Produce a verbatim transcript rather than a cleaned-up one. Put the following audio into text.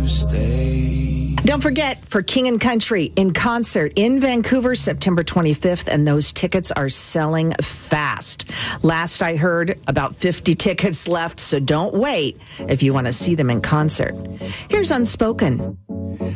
stay. Don't forget, for King and Country in concert in Vancouver, September twenty-fifth, and those tickets are selling fast. Last I heard, about fifty tickets left, so don't wait if you want to see them in concert. Here's Unspoken.